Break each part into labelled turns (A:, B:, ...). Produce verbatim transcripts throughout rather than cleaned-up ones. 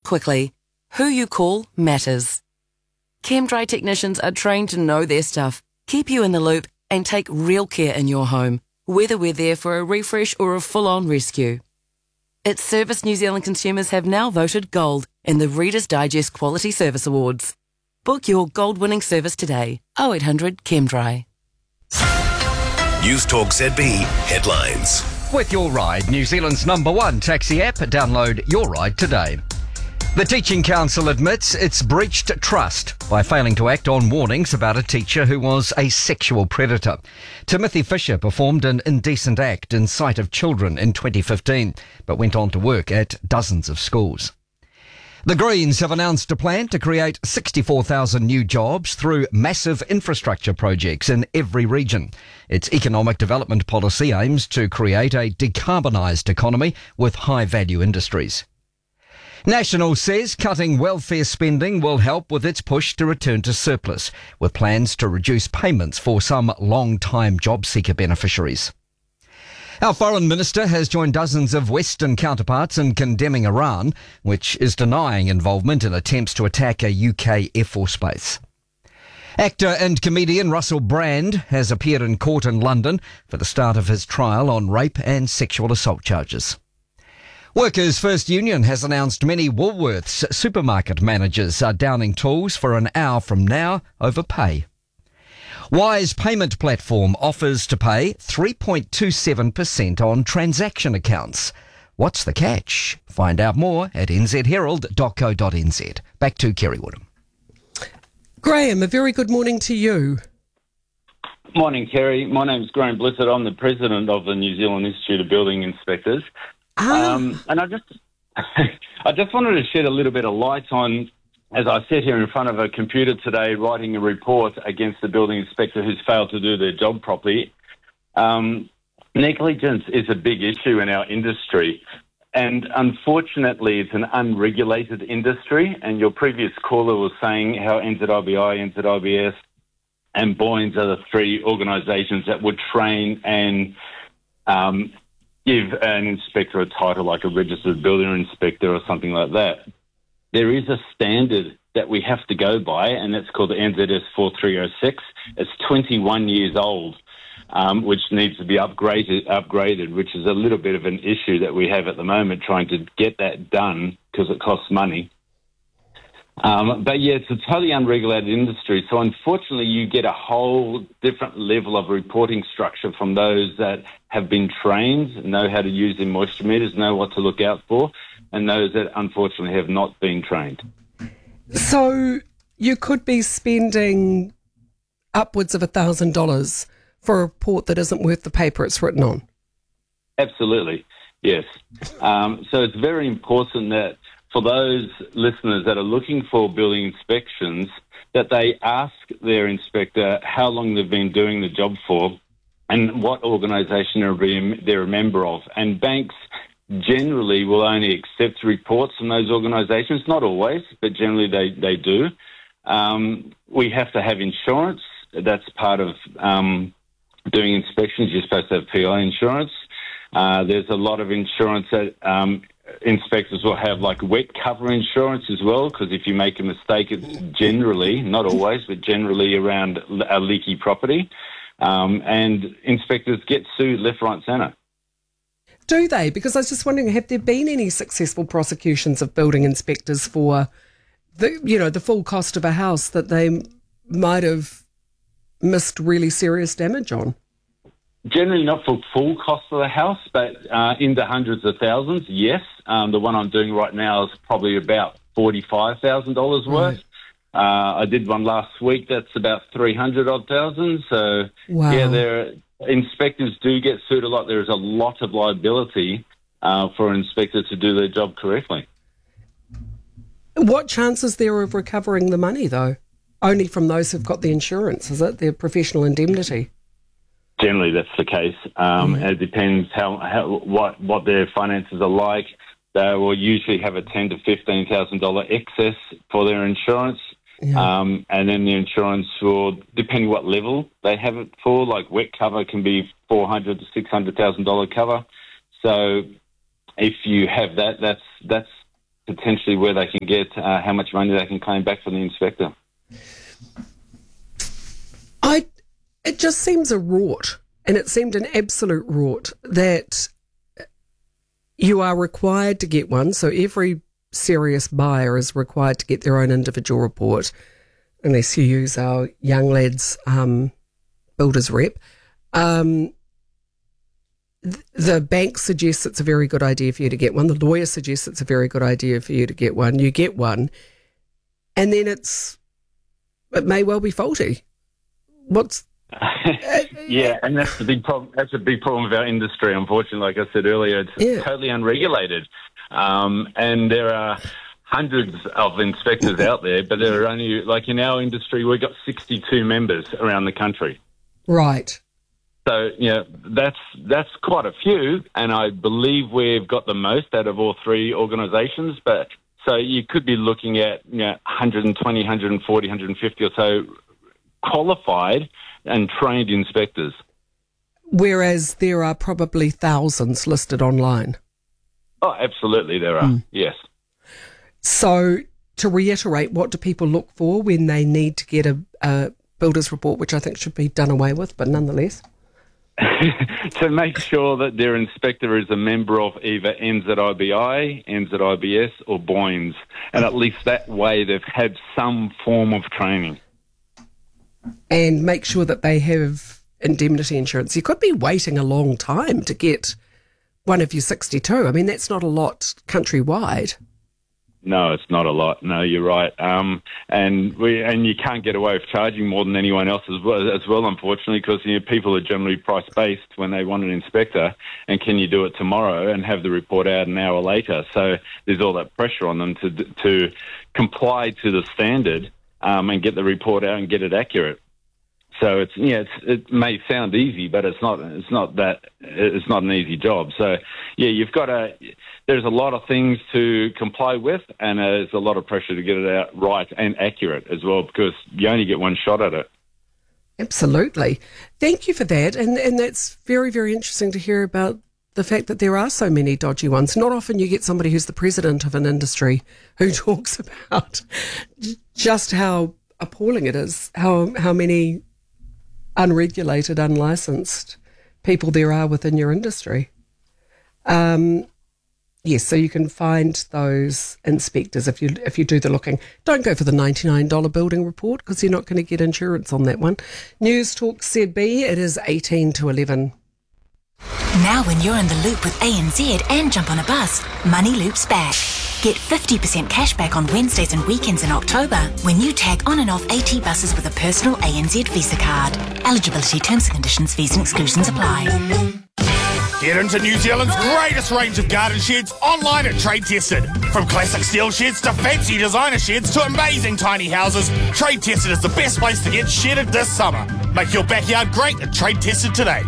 A: quickly. Who you call matters. ChemDry technicians are trained to know their stuff, keep you in the loop, and take real care in your home, whether we're there for a refresh or a full-on rescue. Its service New Zealand consumers have now voted gold in the Reader's Digest Quality Service Awards. Book your gold-winning service today. oh eight hundred ChemDry.
B: News Talk Z B headlines.
C: With Your Ride, New Zealand's number one taxi app, download Your Ride today. The Teaching Council admits it's breached trust by failing to act on warnings about a teacher who was a sexual predator. Timothy Fisher performed an indecent act in sight of children in twenty fifteen, but went on to work at dozens of schools. The Greens have announced a plan to create sixty-four thousand new jobs through massive infrastructure projects in every region. Its economic development policy aims to create a decarbonised economy with high-value industries. National says cutting welfare spending will help with its push to return to surplus, with plans to reduce payments for some long-time job seeker beneficiaries. Our Foreign Minister has joined dozens of Western counterparts in condemning Iran, which is denying involvement in attempts to attack a U K Air Force base. Actor and comedian Russell Brand has appeared in court in London for the start of his trial on rape and sexual assault charges. Workers' First Union has announced many Woolworths supermarket managers are downing tools for an hour from now over pay. Wise Payment Platform offers to pay three point two seven percent on transaction accounts. What's the catch? Find out more at n z herald dot co dot n z. Back to Kerry Woodham.
D: Graham, a very good morning to you.
E: Morning, Kerry. My name's Graham Blissett. I'm the president of the New Zealand Institute of Building Inspectors.
D: Ah.
E: Um, and I just, I just wanted to shed a little bit of light on, as I sit here in front of a computer today writing a report against the building inspector who's failed to do their job properly. Um, negligence is a big issue in our industry. And unfortunately, it's an unregulated industry. And your previous caller was saying how N Z I B I, N Z I B S and Boynes are the three organisations that would train and um, give an inspector a title like a registered building inspector or something like that. There is a standard that we have to go by, and that's called the N Z S four three oh six. It's twenty-one years old, um, which needs to be upgraded, upgraded, which is a little bit of an issue that we have at the moment, trying to get that done because it costs money. Um, but yeah, it's a totally unregulated industry. So unfortunately, you get a whole different level of reporting structure from those that have been trained, know how to use their moisture meters, know what to look out for, and those that unfortunately have not been trained.
D: So you could be spending upwards of one thousand dollars for a report that isn't worth the paper it's written on.
E: Absolutely, yes. Um, so it's very important that for those listeners that are looking for building inspections, that they ask their inspector how long they've been doing the job for and what organisation they're a member of. And banks generally will only accept reports from those organisations, not always, but generally they, they do. Um, we have to have insurance. That's part of um, doing inspections. You're supposed to have P I insurance. Uh, there's a lot of insurance that um, inspectors will have, like wet cover insurance as well, because if you make a mistake, it's generally, not always, but generally around a leaky property. Um, and inspectors get sued left, right, centre.
D: Do they? Because I was just wondering, have there been any successful prosecutions of building inspectors for the, you know, the full cost of a house that they might have missed really serious damage on?
E: Generally not for full cost of the house, but uh, in the hundreds of thousands, yes. Um, the one I'm doing right now is probably about forty-five thousand dollars worth. Right. Uh, I did one last week that's about three hundred odd thousand. So,
D: wow.
E: yeah, there inspectors do get sued a lot. There is a lot of liability uh, for an inspector to do their job correctly.
D: What chance is there of recovering the money, though? Only from those who've got the insurance, is it? Their professional indemnity?
E: Generally, that's the case. Um, mm. It depends how, how what what their finances are like. They will usually have a ten to fifteen thousand dollar excess for their insurance, yeah. um, and then the insurance will, depending what level they have it for. Like wet cover can be four hundred to six hundred thousand dollar cover. So if you have that, that's that's potentially where they can get, uh, how much money they can claim back from the inspector.
D: I, it just seems a rort, and it seemed an absolute rort that you are required to get one. So every serious buyer is required to get their own individual report, unless you use our young lads um, builders rep. Um, th- the bank suggests it's a very good idea for you to get one. The lawyer suggests it's a very good idea for you to get one. You get one, and then it's it may well be faulty. What's
E: yeah, and that's the big problem. That's a big problem with our industry. Unfortunately, like I said earlier, it's
D: Yeah.
E: totally unregulated, um, and there are hundreds of inspectors out there. But there are only, like in our industry, we've got sixty-two members around the country.
D: right?
E: So you know that's that's quite a few, and I believe we've got the most out of all three organisations. But so you could be looking at you know one hundred twenty, one hundred forty, one hundred fifty or so qualified and trained inspectors.
D: Whereas there are probably thousands listed online.
E: Oh, absolutely there are, yes.
D: So to reiterate, what do people look for when they need to get a, a builder's report, which I think should be done away with, but nonetheless?
E: To make sure that their inspector is a member of either N Z I B I, N Z I B S or BOINS, and at least that way they've had some form of training.
D: And make sure that they have indemnity insurance. You could be waiting a long time to get one of your sixty-two. I mean, that's not a lot countrywide.
E: No, it's not a lot. No, you're right. Um, and we and you can't get away with charging more than anyone else as well, as well unfortunately, because you know, people are generally price-based when they want an inspector, and can you do it tomorrow and have the report out an hour later? So there's all that pressure on them to to comply to the standard um, and get the report out and get it accurate. So it's yeah, it's, it may sound easy, but it's not. It's not that. It's not an easy job. So yeah, you've got to. There's a lot of things to comply with, and there's a lot of pressure to get it out right and accurate as well, because you only get one shot at it.
D: Absolutely. Thank you for that, and and that's very very interesting to hear about the fact that there are so many dodgy ones. Not often you get somebody who's the president of an industry who talks about just how appalling it is, how how many unregulated, unlicensed people there are within your industry. Um, yes, so you can find those inspectors if you if you do the looking. Don't go for the ninety-nine dollars building report, because you're not going to get insurance on that one. News Talk Z B, it is eighteen to eleven.
F: Now when you're in the loop with A N Z and jump on a bus, Money Loop's back. Get fifty percent cash back on Wednesdays and weekends in October when you tag on and off AT buses with a personal A N Z Visa card. Eligibility, terms and conditions, fees and exclusions apply.
G: Get into New Zealand's greatest range of garden sheds online at Trade Tested. From classic steel sheds to fancy designer sheds to amazing tiny houses, Trade Tested is the best place to get shedded this summer. Make your backyard great at Trade Tested today.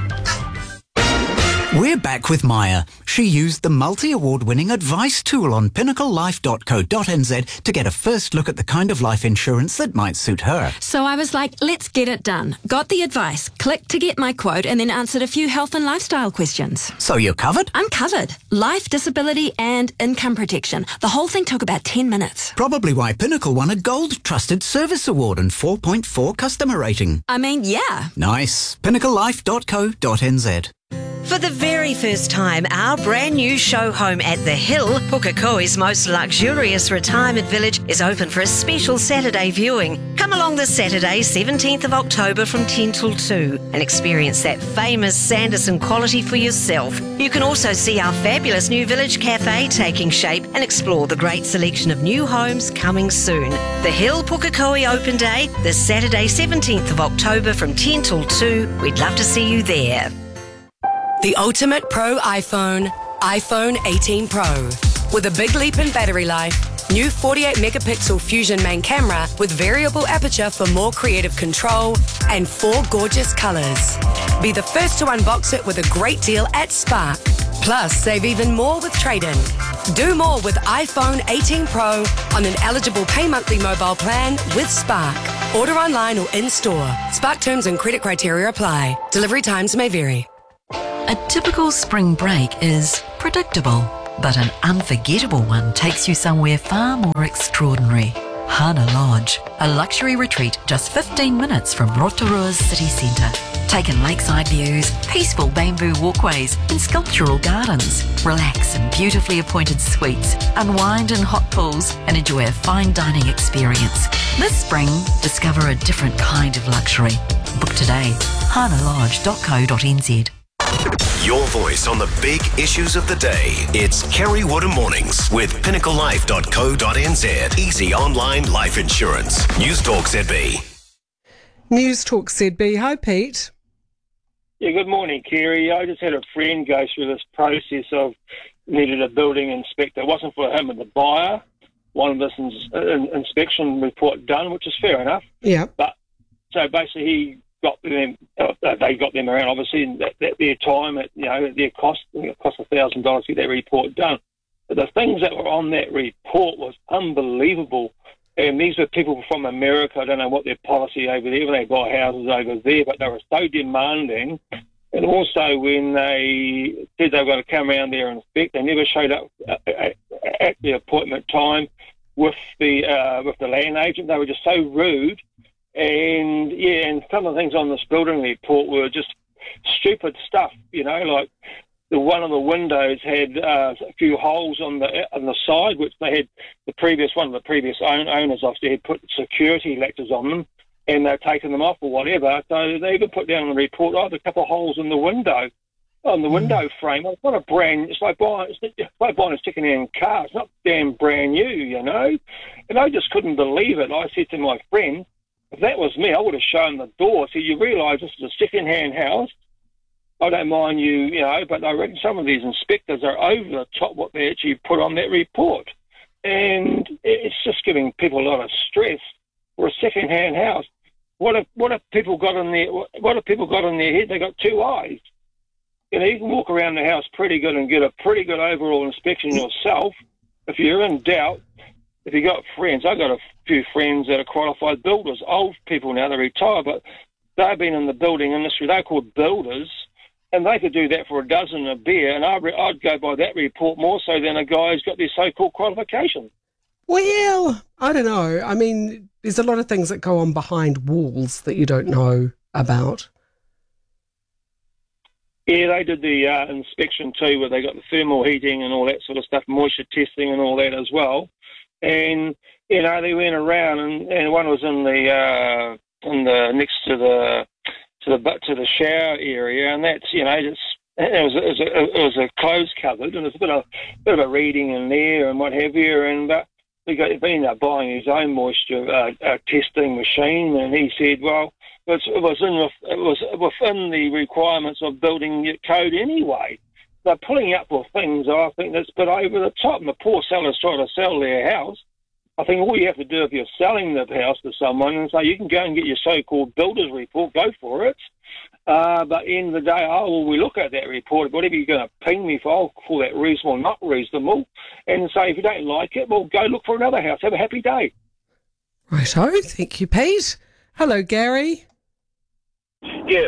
H: We're back with Maya. She used the multi-award-winning advice tool on pinnacle life dot co dot n z to get a first look at the kind of life insurance that might suit her.
I: So I was like, let's get it done. Got the advice, clicked to get my quote, and then answered a few health and lifestyle questions.
H: So you're covered?
I: I'm covered. Life, disability, and income protection. The whole thing took about ten minutes.
H: Probably why Pinnacle won a Gold Trusted Service Award and four point four customer rating.
I: I mean, yeah.
H: Nice. pinnacle life dot co dot n z.
J: For the very first time, our brand new show home at The Hill, Pukekohe's most luxurious retirement village, is open for a special Saturday viewing. Come along this Saturday, seventeenth of October from ten till two and experience that famous Sanderson quality for yourself. You can also see our fabulous new village cafe taking shape and explore the great selection of new homes coming soon. The Hill Pukekohe Open Day, this Saturday, seventeenth of October from ten till two. We'd love to see you there.
K: The ultimate pro iPhone, iPhone eighteen Pro. With a big leap in battery life, new forty-eight megapixel Fusion main camera with variable aperture for more creative control, and four gorgeous colours. Be the first to unbox it with a great deal at Spark. Plus, save even more with trade-in. Do more with iPhone eighteen Pro on an eligible pay monthly mobile plan with Spark. Order online or in-store. Spark terms and credit criteria apply. Delivery times may vary.
A: A typical spring break is predictable.
L: But an unforgettable one takes you somewhere far more extraordinary. Hana Lodge, a luxury retreat just fifteen minutes from Rotorua's city centre. Taken lakeside views, peaceful bamboo walkways and sculptural gardens. Relax in beautifully appointed suites, unwind in hot pools and enjoy a fine dining experience. This spring, discover a different kind of luxury. Book today, hana lodge dot co dot n z.
B: Your voice on the big issues of the day. It's Kerry Woodham Mornings with pinnacle life dot co dot n z. Easy online life insurance. News Talk Z B.
D: News Talk Z B. Hi, Pete.
M: Yeah, good morning, Kerry. I just had a friend go through this process of needed a building inspector. It wasn't for him and the buyer. Wanted this ins- in- inspection report done, which is fair enough.
D: Yeah.
M: But so basically, he got them. Uh, they got them around, obviously, in that, that their time, at you know, at their cost. I think it cost a thousand dollars to get that report done. But the things that were on that report was unbelievable. And these were people from America. I don't know what their policy over there, when they buy houses over there, but they were so demanding. And also when they said they were going to come around there and inspect, they never showed up at the appointment time with the uh, with the land agent. They were just so rude. And, yeah, and some of the things on this building report were just stupid stuff, you know, like the one of the windows had uh, a few holes on the on the side, which they had the previous one of the previous own, owners obviously had put security latches on them, and they've taken them off or whatever. So they even put down in the report, oh, there's a couple of holes in the window, on the mm. window frame. It's not a brand. It's like buying it's like buying a second-hand car. It's not damn brand new, you know. And I just couldn't believe it. I said to my friend, if that was me, I would have shown the door. So you realise this is a second-hand house. I don't mind you, you know, but I reckon some of these inspectors are over the top what they actually put on that report. And it's just giving people a lot of stress for a second-hand house. What have, what have people got in their, what have people got in their head? They got two eyes. You know, you can walk around the house pretty good and get a pretty good overall inspection yourself. If you're in doubt, if you got friends, I've got a few friends that are qualified builders, old people now, they're retired, but they've been in the building industry. They're called builders. And they could do that for a dozen a beer, and I'd, I'd go by that report more so than a guy who's got their so-called qualifications.
D: Well, I don't know. I mean, there's a lot of things that go on behind walls that you don't know about.
M: Yeah, they did the uh, inspection too, where they got the thermal heating and all that sort of stuff, moisture testing and all that as well. And, you know, they went around, and, and one was in the, uh, in the next to the... to the to the shower area, and that's, you know, it's, it was it was a, it was a closed cupboard, and there's a bit of bit of a reading in there and what have you, and but he got he ended up buying his own moisture uh, uh, testing machine, and he said, well, it was, it was in it was within the requirements of building code anyway. They're pulling up with things I think that's a bit over the top, and the poor seller's trying to sell their house. I think all you have to do if you're selling the house to someone and say, you can go and get your so-called builder's report, go for it. Uh, but at the end of the day, oh, well, we look at that report, whatever you're going to ping me for, I'll call that reasonable, not reasonable, and say, if you don't like it, well, go look for another house. Have a happy day.
D: Righto, thank you, Pete. Hello, Gary.
N: Yes.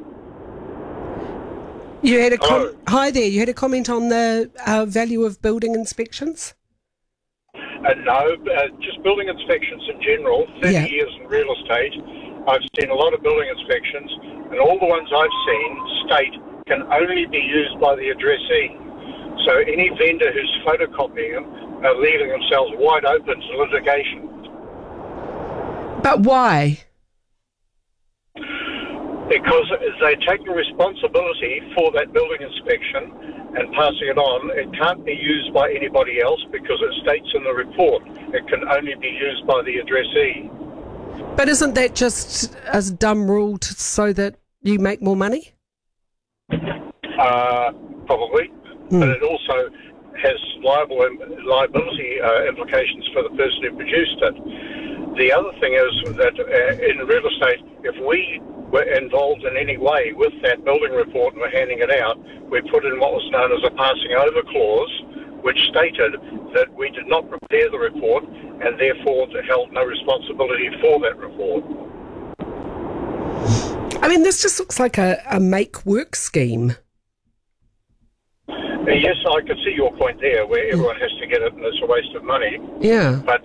D: You had a com- Hi there, you had a comment on the uh, value of building inspections?
N: Uh, no, uh, just building inspections in general. thirty
D: yeah.
N: years in real estate, I've seen a lot of building inspections, and all the ones I've seen state can only be used by the addressee. So any vendor who's photocopying them are leaving themselves wide open to litigation.
D: But why?
N: Because they take the responsibility for that building inspection and passing it on. It can't be used by anybody else because it states in the report it can only be used by the addressee.
D: But isn't that just a dumb rule to, so that you make more money?
N: Uh, probably. Mm. But it also has liable, liability uh, implications for the person who produced it. The other thing is that uh, in real estate, if we were involved in any way with that building report and were handing it out, we put in what was known as a passing over clause, which stated that we did not prepare the report and therefore held no responsibility for that report.
D: I mean, this just looks like a, a make-work scheme.
N: Yes, I could see your point there, where everyone has to get it and it's a waste of money.
D: Yeah.
N: But